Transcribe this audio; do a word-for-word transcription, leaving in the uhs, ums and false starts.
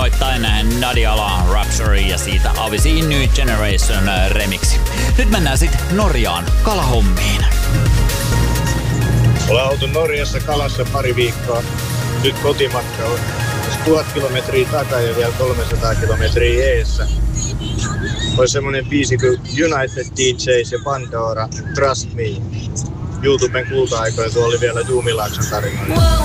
soittain Nadiala Rhapsody ja siitä Avicii New Generation remixi. Nyt mennään sitten Norjaan kalahommiin. Ollaan oltu Norjassa kalassa pari viikkoa. Nyt kotimatkalla. Tuhat kilometriä takaa ja vielä kolmesataa kilometriä eessä. Olisi semmonen biisi kuin United D Js ja Pandora, Trust Me. YouTuben kulta-aikoina, kun oli vielä Juumilaakson tarinoita.